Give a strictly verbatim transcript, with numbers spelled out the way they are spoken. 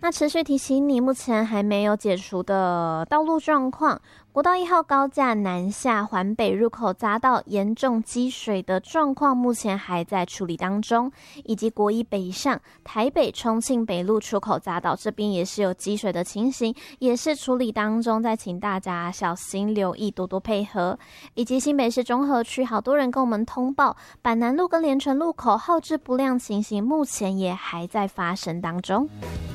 那持续提醒你，目前还没有解除的道路状况，国道一号高架南下环北入口匝道严重积水的状况，目前还在处理当中，以及国一北上台北重庆北路出口匝道这边也是有积水的情形，也是处理当中，再请大家小心留意，多多配合。以及新北市中和区，好多人跟我们通报，板南路跟连城路口后置不亮情形，目前也还在发生当中。